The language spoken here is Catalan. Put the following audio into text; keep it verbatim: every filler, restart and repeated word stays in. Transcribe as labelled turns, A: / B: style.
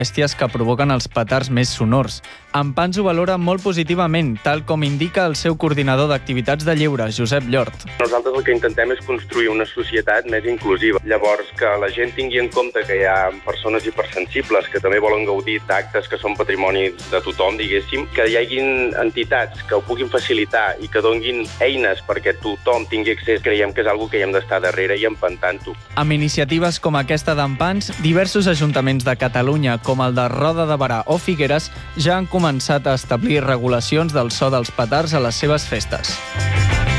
A: bèsties que provoquen els petards més sonors. En Pans ho valora molt positivament, tal com indica el seu coordinador d'activitats de lleure, Josep Llort.
B: Nosaltres el que intentem és construir una societat més inclusiva. Llavors, que la gent tingui en compte que hi ha persones hipersensibles que també volen gaudir d'actes que són patrimoni de tothom, diguéssim, que hi hagin entitats que ho puguin facilitar i que donguin eines perquè tothom tingui accés, creiem que és algo que hi hem d'estar darrere i empantant-ho.
A: Amb iniciatives com aquesta d'en Pans, diversos ajuntaments de Catalunya, com el de Roda de Berà o Figueres, ja han començat a establir regulacions del so dels petards a les seves festes.